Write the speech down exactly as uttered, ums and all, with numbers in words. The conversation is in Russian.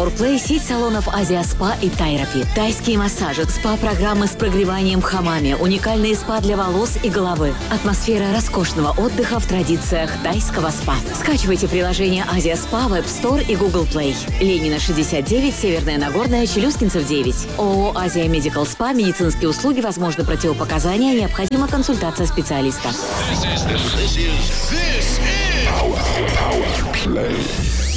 Play сеть салонов Азия Спа и Тайропи. Тайские массажи, спа-программы с прогреванием в хамаме, уникальные спа для волос и головы. Атмосфера роскошного отдыха в традициях тайского спа. Скачивайте приложение Азия Спа в App Store и Google Play. Ленина шестьдесят девять, Северная Нагорная, Челюскинцев девять. ООО «Азия Медикал Спа». Медицинские услуги, возможны противопоказания, необходима консультация специалиста. This is, this is, this is Power, Power Play.